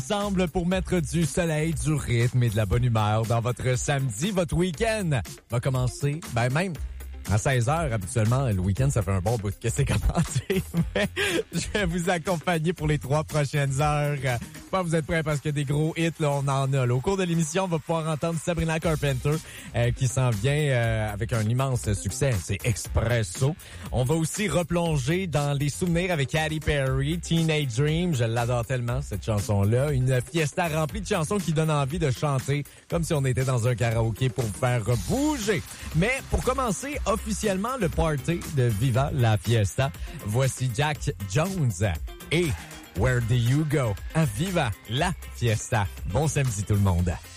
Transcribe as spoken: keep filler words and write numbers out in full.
Ensemble pour mettre du soleil, du rythme et de la bonne humeur dans votre samedi. Votre week-end va commencer, ben même à seize heures, habituellement, le week-end, ça fait un bon bout que c'est commencé. Mais je vais vous accompagner pour les trois prochaines heures. J'espère que vous êtes prêts parce que des gros hits, là, on en a. Là. Au cours de l'émission, on va pouvoir entendre Sabrina Carpenter euh, qui s'en vient euh, avec un immense succès. C'est Expresso. On va aussi replonger dans les souvenirs avec Katy Perry, Teenage Dream. Je l'adore tellement, cette chanson-là. Une fiesta remplie de chansons qui donnent envie de chanter comme si on était dans un karaoké pour vous faire bouger. Mais pour commencer, officiellement le party de Viva la Fiesta. Voici Jack Jones et Where Do You Go à Viva la Fiesta. Bon samedi tout le monde.